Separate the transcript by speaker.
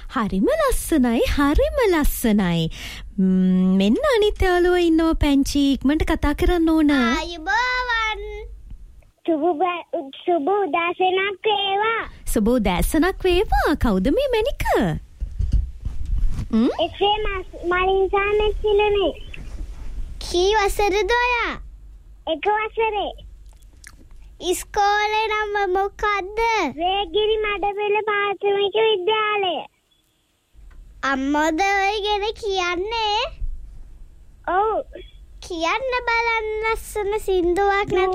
Speaker 1: හරිම ලස්සනයි. මෙන්න අනිත් යාළුවා ඉන්නවා පැංචි. ඉක්මනට කතා කරන්න ඕන.
Speaker 2: ආයුබෝවන්. සුබ උදෑසනක් වේවා.
Speaker 1: සුබ උදෑසනක් වේවා. කවුද මේ මැනික?
Speaker 2: එසේ මලින්සා මෙච්චිලනේ. කී වසරද ඔයා? 1 වසරේ. ඉස්කෝලේ නම මොකද්ද? වේගිරි මඩපෙළ ප්‍රාථමික විද්‍යාලය. අම්මද ඔය ගැන කියන්නේ? ඔව්. කියන්න බලන්න ලස්සන සින්දුවක් නැත්නම්